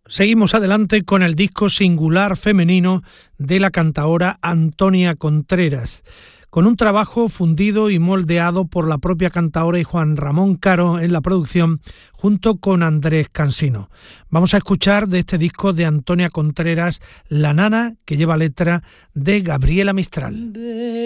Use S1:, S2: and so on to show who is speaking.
S1: Seguimos adelante con el disco Singular femenino de la cantaora Antonia Contreras, con un trabajo fundido y moldeado por la propia cantaora y Juan Ramón Caro en la producción, junto con Andrés Cansino. Vamos a escuchar de este disco de Antonia Contreras La Nana, que lleva letra de Gabriela Mistral.